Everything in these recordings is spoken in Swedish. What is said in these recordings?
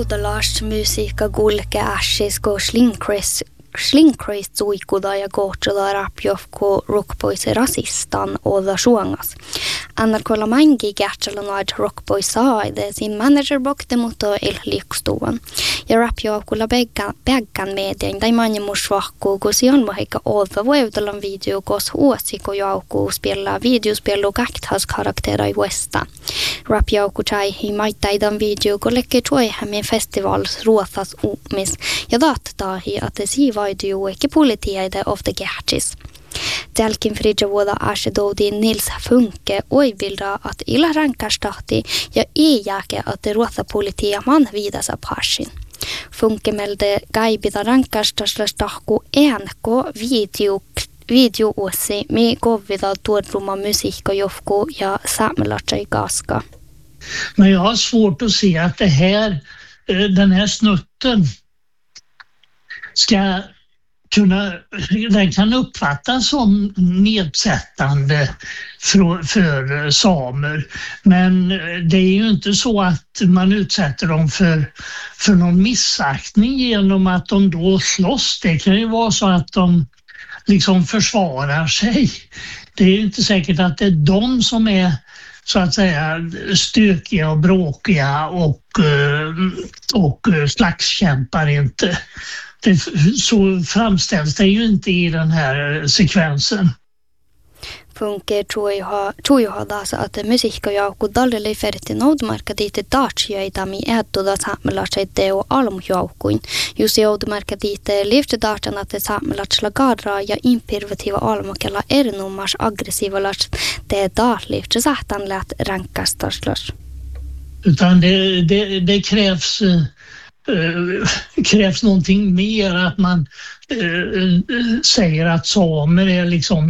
Joudalast musiikka kulkee ässisko slinkris suikuda ja kohtsuda rapjofko rockboise rasistan olla suongas. NRK Lamangi kertsala noid rockbois saide sin manager bokte mutta illiikstuvan. Ja rapjofkulla beggan medien tai manjemus vahku kun sion mahika olva voivutelan video kos huosiko jauku spela videospelu kakthas karaktera i Westa. Rapjauku tjaihi maittaidan video kun lekke tuoihammin festivals ruothas umis ja daattahi att det siivaidu ekki politiaide of the gärtsis. Tälkin fridja vuoda asedodi Nils Funke oivilda att illa rankastahti ja iäke att det ruotha politia man vidasa passin. Funke melde gaibida rankastastahku enko videoossi mi kovida tuodruma musiikka jofku ja saamelatsai kaska. Men jag har svårt att se att den här snutten den kan uppfattas som nedsättande för samer, men det är ju inte så att man utsätter dem för någon missaktning genom att de då slåss. Det kan ju vara så att de liksom försvarar sig. Det är ju inte säkert att det är de som är så att säga stökiga och bråkiga och slagskämpar inte. Så framställs det ju inte i den här sekvensen. Funke tror ju hadasa att musiikka jauku dalleli ferti noudumarka diite daatsioidami eettuda saamelaatseite o almujaukuin. Just joudumarka diite liivte daatan att saamelaatsla gadra ja impirvativa almukella erinummas aggressiivalats te daatliivte sahtan läht rankastaslas. Utan det krävs någonting mer, att man säger att samer är liksom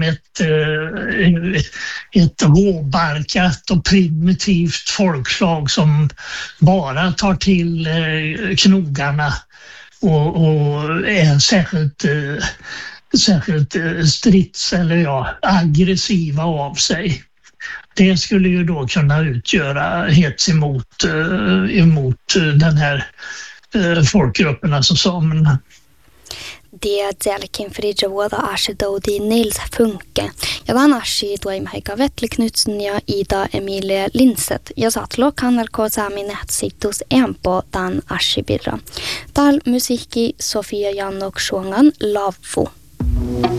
ett råbarkat och primitivt folkslag som bara tar till knogarna och är särskilt strids eller aggressiva av sig. Det skulle ju då kunna utgöra hets emot den här folkgruppen, alltså samerna. Det tälkin fridja vuoda asedodi Nils Funke. Ja vannashi tuimaika Vetle Knutsen ja Ida Emilie Lindset. Ja satlo NRK Sami netsitus empo tan ashibirra. Tal musiikki Sofia Jannok suongan Lavvu.